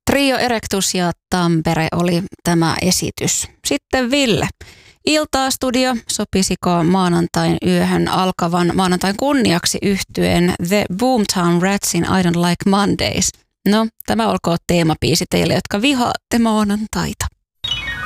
Trio Erectus ja Tampere oli tämä esitys. Sitten Ville. Iltaa-studio, sopisiko maanantain yöhön alkavan maanantain kunniaksi yhtyen The Boomtown Ratsin I Don't Like Mondays? No, tämä olkoon teemabiisi teille, jotka vihaatte maanantaita.